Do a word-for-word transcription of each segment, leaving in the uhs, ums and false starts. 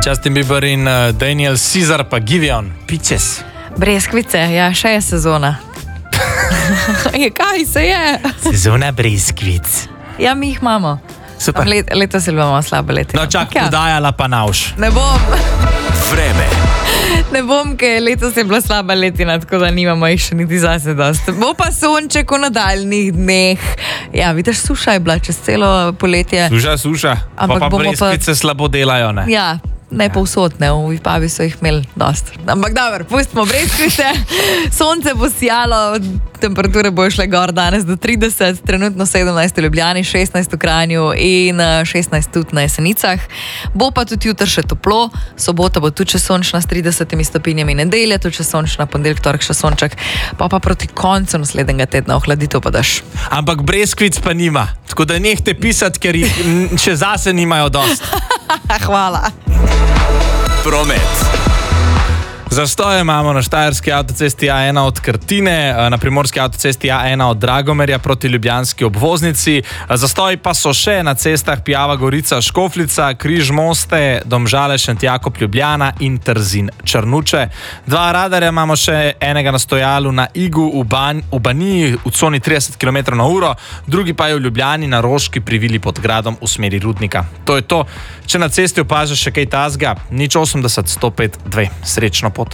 Justin Bieber in uh, Daniel Caesar pa Giveon. Pičes. Breskvice, ja, še je sezona. Je, kaj se je? Sezona breskvic. Ja, mi jih imamo. Super. Let, letos imamo slabo letino. No, čak, Ja. podajala pa navš. Ne bom, Vreme. ne bom, ker letos je bila slaba letina, tako da nimamo jih še niti zase dost. Bo pa sonček v nadaljnih dneh. Ja, vidiš, suša je bila čez celo poletje. Suša, suša. Ampak pa pa bomo pa- breskvice slabo delajo, ne? Ja, ne povsod, ne, v Vipavi so jih imeli dost. Ampak dobro, pustimo breskvice. Sonce bo sijalo, temperature bo šle gor danes do trideset, trenutno sedemnajst v Ljubljani, šestnajst v Kranju in eh, šestnajst tudi na Jesenicah. Bo pa tudi jutri še toplo, sobota bo tudi še sončna s tridesetimi stopinjami, nedelja tudi še sončna, ponedeljek, torek še sonček, pa pa proti koncu naslednjega tedna ohladitev pa daš. Ampak breskvic pa nima. Tako da nehte pisati, ker jih m, še zase nimajo dost. Hvala. Promet. Zastoje imamo na štajerski avtocesti A ena od Krtine, na primorski avtocesti A ena od Dragomerja proti ljubljanski obvoznici. Zastoji pa so še na cestah Pijava Gorica Škofljica, Križ Moste, Domžale Šentjakov Ljubljana in Trzin Črnuče. Dva radarja imamo še, enega na stojalu na Igu v, Ban v Baniji v coni trideset kilometrov na uro, drugi pa je v Ljubljani na Roški pri vili pod gradom v smeri Rudnika. To je to. Če na cesti opažaš še kaj tazga, nič osemdeset sto pet dve. Srečno pot.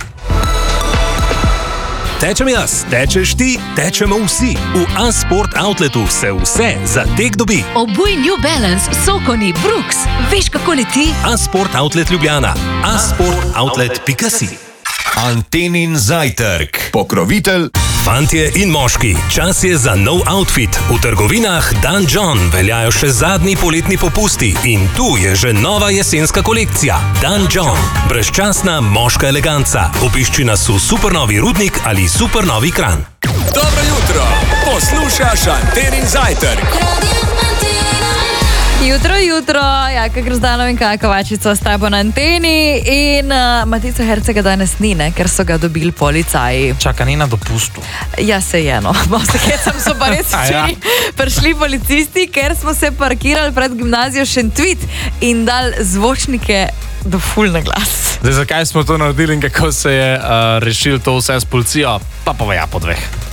Tečem jaz, tečeš ti, tečemo vsi. V A-Sport Outletu se vse za tek dobi. Obuj New Balance, Sokoni, Brooks. Veš, kako leti? A-Sport Outlet Ljubljana. a sport outlet pika si. Antenin zajtrk. Pokrovitelj. Fantje in moški, čas je za nov outfit. V trgovinah Dan John veljajo še zadnji poletni popusti in tu je že nova jesenska kolekcija. Dan John. Brezčasna moška eleganca. Obišči nas v supernovi Rudnik ali supernovi Kranj. Dobro jutro. Poslušaš Antenin zajtrk. Jutro, jutro, Jaka Grozdanov in Kaja Kovačica sta po na anteni in uh, Matica Hercega danes ni, ne, ker so ga dobili policaji. Čaka, ni na dopustu. Ja, se je, no. Sem so pa res včeraj prišli policisti, ker smo se parkirali pred gimnazijo Šentvid in dali zvočnike do ful na glas. Zdaj, zakaj smo to naredili in kako se je uh, rešil to vse s policijo, pa poveja po dveh.